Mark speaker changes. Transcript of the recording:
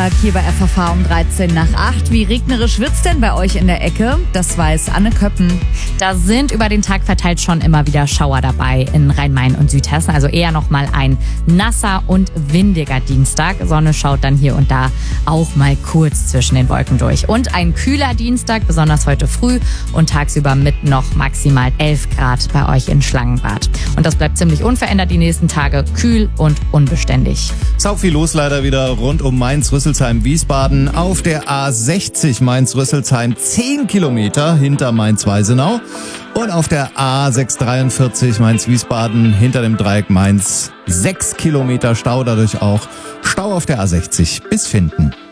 Speaker 1: Verkehr hier bei FVV um 13 nach 8. Wie regnerisch wird's denn bei euch in der Ecke? Das weiß Anne Köppen.
Speaker 2: Da sind über den Tag verteilt schon immer wieder Schauer dabei in Rhein-Main und Südhessen. Also eher nochmal ein nasser und windiger Dienstag. Sonne schaut dann hier und da auch mal kurz zwischen den Wolken durch. Und ein kühler Dienstag, besonders heute früh und tagsüber mit noch maximal 11 Grad bei euch in Schlangenbad. Und das bleibt ziemlich unverändert die nächsten Tage, kühl und unbeständig.
Speaker 3: Sau viel los leider wieder rund um Mainz, Rüsselsheim, Wiesbaden. Auf der A60 Mainz-Rüsselsheim 10 Kilometer hinter Mainz-Weisenau. Und auf der A643 Mainz-Wiesbaden hinter dem Dreieck Mainz 6 Kilometer Stau, dadurch auch Stau auf der A60 bis Finden.